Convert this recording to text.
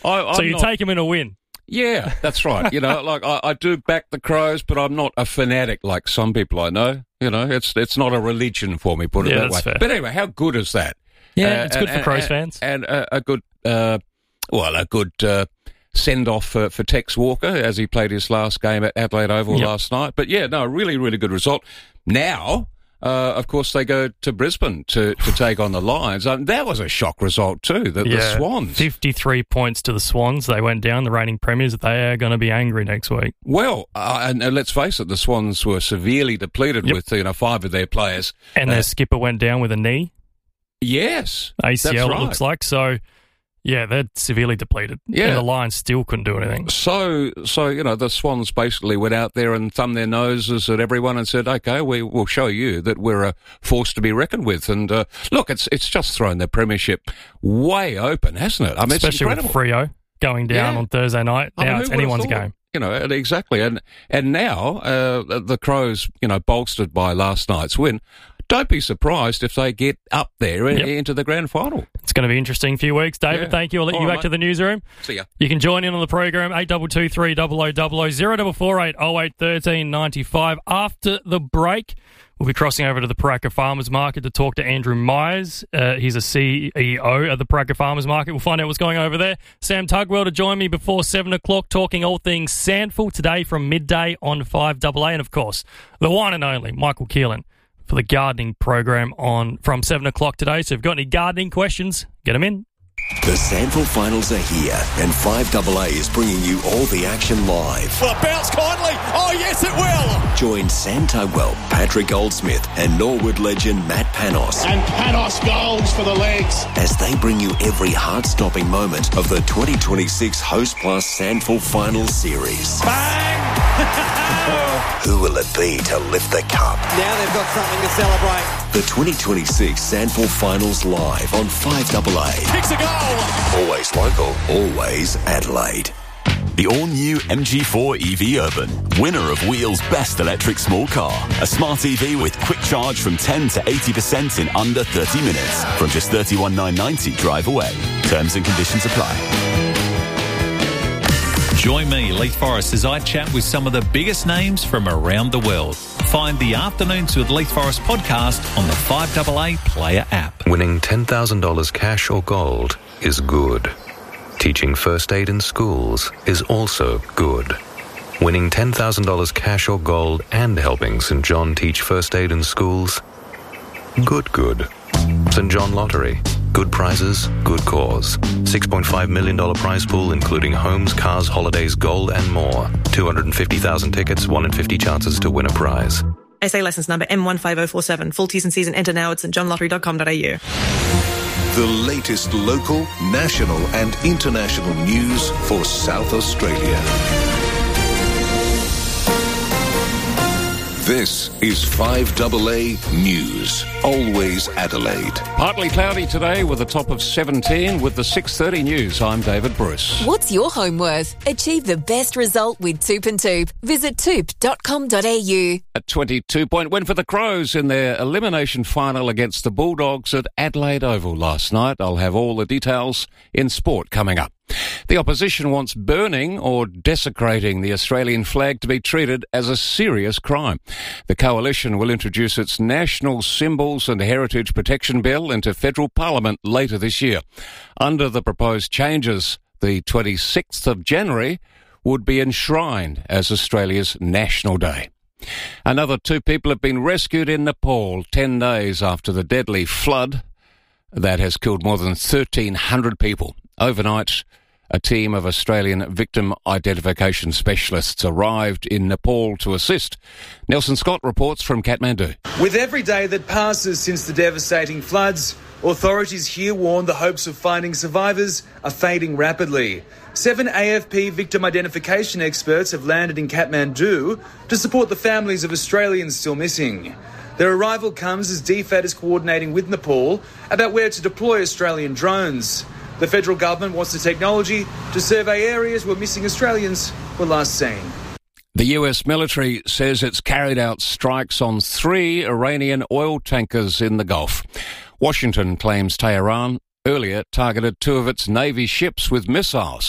So you take him in a win. Yeah, that's right. Like I do back the Crows, but I'm not a fanatic like some people I know. It's not a religion for me, put it that way. Fair. But anyway, how good is that? Yeah, it's good for Crows fans. And a good send-off for Tex Walker as he played his last game at Adelaide Oval last night. But yeah, no, really, really good result. Now, of course, they go to Brisbane to take on the Lions. That was a shock result too, the Swans. 53 points to the Swans. They went down, the reigning premiers. They are going to be angry next week. Well, and let's face it, the Swans were severely depleted with 5 of their players. And their skipper went down with a knee. Yes. ACL, that's right. It looks like. So, yeah, they're severely depleted. Yeah. And the Lions still couldn't do anything. So the Swans basically went out there and thumbed their noses at everyone and said, okay, we will show you that we're a force to be reckoned with. And look, it's just thrown the premiership way open, hasn't it? I mean, especially it's incredible. with Freo going down on Thursday night. Now it's anyone's game. Exactly. And now the Crows, bolstered by last night's win, don't be surprised if they get up there into the grand final. It's going to be an interesting few weeks. David, thank you. I'll let you back to the newsroom. See ya. You can join in on the program, 8223 0000 0448 08 13 95. After the break, we'll be crossing over to the Paraka Farmers Market to talk to Andrew Myers. He's a CEO of the Paraka Farmers Market. We'll find out what's going on over there. Sam Tugwell to join me before 7 o'clock, talking all things Sandful today from midday on 5AA. And, of course, the one and only Michael Keelan for the gardening program from 7 o'clock today. So if you've got any gardening questions, get them in. The Sandful Finals are here, and 5AA is bringing you all the action live. Will it bounce kindly? Oh, yes, it will! Join Sam Tugwell, Patrick Goldsmith, and Norwood legend Matt Panos. And Panos goals for the legs. As they bring you every heart-stopping moment of the 2026 Host Plus Sandful Finals Series. Bang! Who will it be to lift the cup? Now they've got something to celebrate. The 2026 Sandful Finals live on 5AA. Kicks a goal! Always local, always Adelaide. The all-new MG4 EV Urban, winner of Wheel's best electric small car. A smart EV with quick charge from 10 to 80% in under 30 minutes. From just $31,990 drive away. Terms and conditions apply. Join me, Leith Forrest, as I chat with some of the biggest names from around the world. Find the Afternoons with Leith Forrest podcast on the 5AA Player app. Winning $10,000 cash or gold is good. Teaching first aid in schools is also good. Winning $10,000 cash or gold and helping St. John teach first aid in schools? Good. St. John Lottery. Good prizes, good cause. $6.5 million prize pool, including homes, cars, holidays, gold, and more. 250,000 tickets, 1 in 50 chances to win a prize. SA licence number M15047. Full T's and C's and enter now at stjohnlottery.com.au. The latest local, national, and international news for South Australia. This is 5AA News. Always Adelaide. Partly cloudy today with a top of 17 with the 6:30 news. I'm David Bruce. What's your home worth? Achieve the best result with Toop and Toop. Visit toop.com.au. A 22-point win for the Crows in their elimination final against the Bulldogs at Adelaide Oval last night. I'll have all the details in sport coming up. The opposition wants burning or desecrating the Australian flag to be treated as a serious crime. The coalition will introduce its National Symbols and Heritage Protection Bill into federal parliament later this year. Under the proposed changes, the 26th of January would be enshrined as Australia's National Day. Another 2 people have been rescued in Nepal 10 days after the deadly flood that has killed more than 1,300 people. Overnight, a team of Australian victim identification specialists arrived in Nepal to assist. Nelson Scott reports from Kathmandu. With every day that passes since the devastating floods, authorities here warn the hopes of finding survivors are fading rapidly. 7 AFP victim identification experts have landed in Kathmandu to support the families of Australians still missing. Their arrival comes as DFAT is coordinating with Nepal about where to deploy Australian drones. The federal government wants the technology to survey areas where missing Australians were last seen. The US military says it's carried out strikes on 3 Iranian oil tankers in the Gulf. Washington claims Tehran earlier targeted 2 of its Navy ships with missiles.